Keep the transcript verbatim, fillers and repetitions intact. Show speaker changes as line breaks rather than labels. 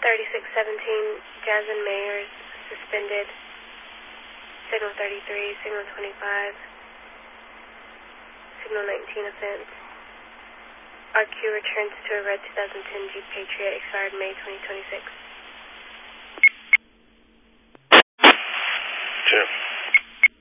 thirty-six seventeen, Jasmine Mayers, suspended. Signal thirty-three, signal twenty-five, signal nineteen offense. R Q returns to a red two thousand ten Jeep Patriot, expired May twenty twenty-six.